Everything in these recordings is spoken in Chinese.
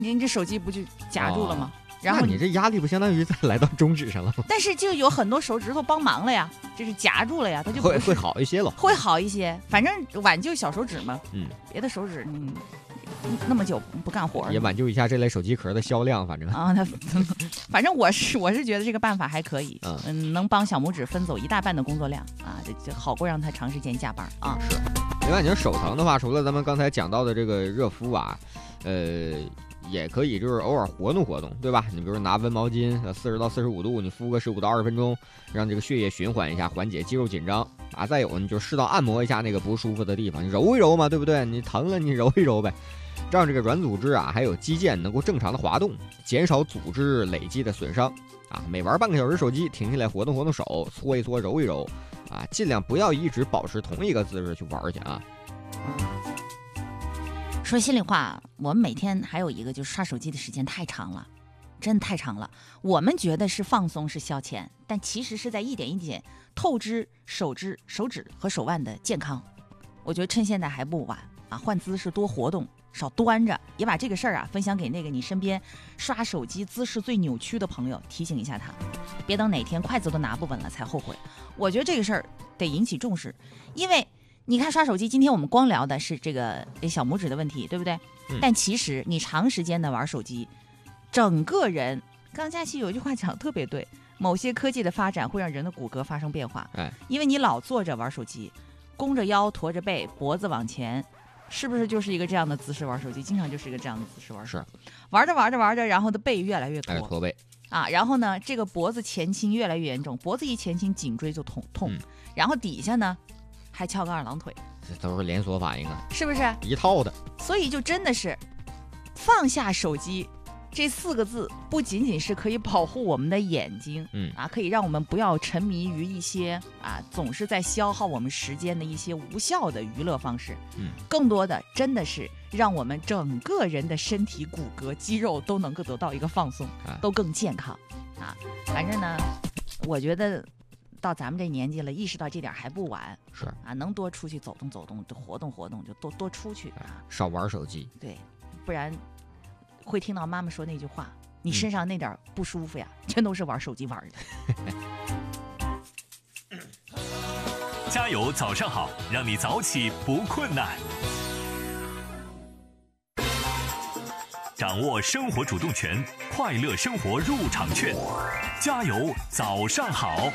您这手机不就夹住了吗？然后你这压力不相当于再来到中指上了吗？ 但是就有很多手指头帮忙了呀，这是夹住了呀，它就会好一些了， 会好一些。反正挽救小手指嘛，别的手指那么久不干活， 也挽救一下这类手机壳的销量，反正啊，反正我是觉得这个办法还可以，能帮小拇指分走一大半的工作量啊，这好过让他长时间加班啊。 是。另外，你说手疼的话，除了咱们刚才讲到的这个热敷啊，也可以就是偶尔活动活动，对吧？你比如拿温毛巾，40到45度，你敷个15到20分钟，让这个血液循环一下，缓解肌肉紧张啊。再有，你就适当按摩一下那个不舒服的地方，你揉一揉嘛，对不对？你疼了你揉一揉呗，让这个软组织啊还有肌腱能够正常的滑动，减少组织累积的损伤啊。每玩半个小时手机，停下来活动活动手，搓一搓，揉一揉啊，尽量不要一直保持同一个姿势去玩去啊。 说心里话，我们每天还有一个就是刷手机的时间太长了，真的太长了。我们觉得是放松是消遣，但其实是在一点一点透支手指和手腕的健康。我觉得趁现在还不晚啊，换姿势多活动，少端着，也把这个事儿啊分享给那个你身边刷手机姿势最扭曲的朋友，提醒一下他，别等哪天筷子都拿不稳了才后悔。我觉得这个事儿得引起重视，因为你看刷手机，今天我们光聊的是这个小拇指的问题，对不对？但其实你长时间的玩手机，整个人，刚佳琪有一句话讲得特别对，某些科技的发展会让人的骨骼发生变化。因为你老坐着玩手机，弓着腰驼着背，脖子往前，是不是就是一个这样的姿势玩手机？经常就是一个这样的姿势玩手机，玩着，然后的背越来越驼， 驼背啊，然后呢，这个脖子前倾越来越严重，脖子一前倾，颈椎就痛，然后底下呢还翘个二郎腿， 这都是连锁反应啊， 是不是一套的？ 所以就真的是放下手机这4个字，不仅仅是可以保护我们的眼睛，可以让我们不要沉迷于一些总是在消耗我们时间的一些无效的娱乐方式，更多的真的是让我们整个人的身体骨骼肌肉都能够得到一个放松，都更健康啊。反正呢，我觉得到咱们这年纪了，意识到这点还不晚， 是啊，能多出去走动走动，活动活动，就多出去啊， 少玩手机。 对，不然会听到妈妈说那句话，你身上那点不舒服呀，全都是玩手机玩的。 加油，早上好，让你早起不困难。掌握生活主动权，快乐生活入场券。加油，早上好。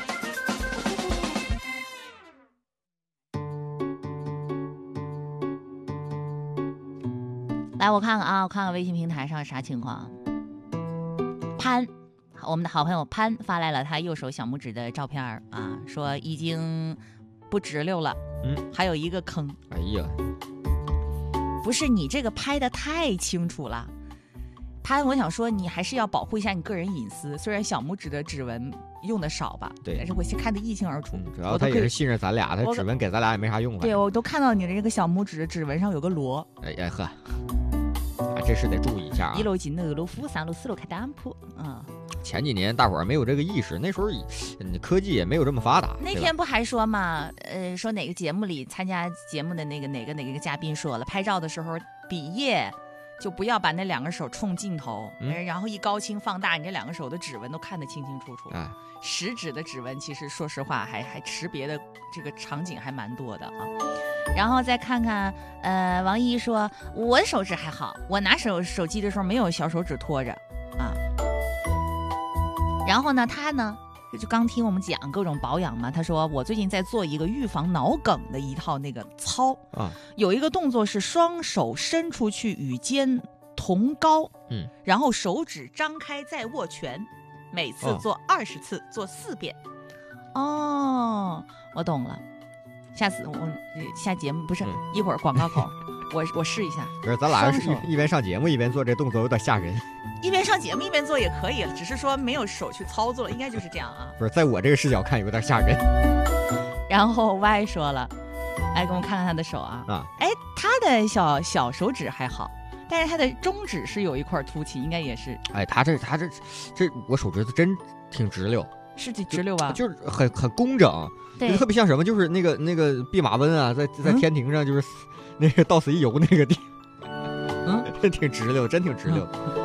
来，我看看微信平台上啥情况。潘，我们的好朋友潘发来了他右手小拇指的照片啊，说已经不直溜了，还有一个坑。 哎呀， 不是你这个拍的太清楚了，潘，我想说你还是要保护一下你个人隐私，虽然小拇指的指纹用的少吧， 对， 但是我看得一清二楚。 主要他也是信任咱俩，他指纹给咱俩也没啥用。 对，我都看到你的这个小拇指指纹上有个螺。 哎呵。这是得注意一下啊 ！1楼进2楼负3楼4楼开当铺。 前几年大伙儿没有这个意识，那时候科技也没有这么发达。 那天不还说嘛，说哪个节目里参加节目的哪个嘉宾说了，拍照的时候比耶就不要把那2个手冲镜头，然后一高清放大，你这2个手的指纹都看得清清楚楚。食指的指纹其实说实话还识别的这个场景还蛮多的啊。然后再看看，王一说我的手指还好，我拿手机的时候没有小手指拖着啊。然后呢，他呢就刚听我们讲各种保养嘛，他说我最近在做一个预防脑梗的一套那个操啊，有一个动作是双手伸出去与肩同高，然后手指张开再握拳，每次做20次，做4遍。哦，我懂了。下次我下节目不是一会儿广告口，我试一下。 不是，咱俩是一边上节目一边做这动作有点吓人。 一边上节目一边做也可以了，只是说没有手去操作了，应该就是这样啊。 不是，在我这个视角看有点吓人。 然后 Y 说了，来给我们看看他的手啊。他的小手指还好，但是他的中指是有一块凸起，应该也是。 他这我手指头真挺直溜。 是直溜吧？ 就是很工整，就特别像什么，就是那个弼马温啊，在天庭上就是那个到此一游那个地， 真挺直溜，真挺直溜。